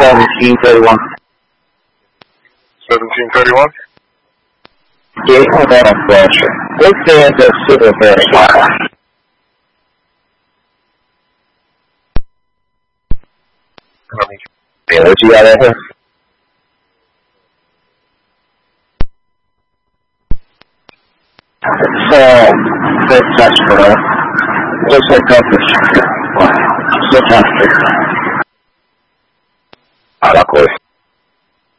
1731. 1731? Yeah, hold on a flash. What's the civil verify? Yeah, what you got out here? So, that's bro. Looks like this. Still trying to figure it out. Of course.